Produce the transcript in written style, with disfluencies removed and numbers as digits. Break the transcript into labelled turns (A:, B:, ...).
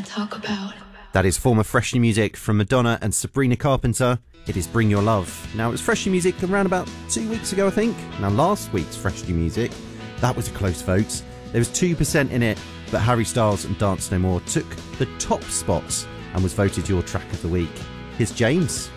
A: talk about.
B: That is former Fresh New Music from Madonna and Sabrina Carpenter. It is Bring Your Love. Now, it was Fresh New Music around about 2 weeks ago, I think. Now, last week's Fresh New Music, that was a close vote. There was 2% in it, but Harry Styles and Dance No More took the top spots and was voted your track of the week. Here's James.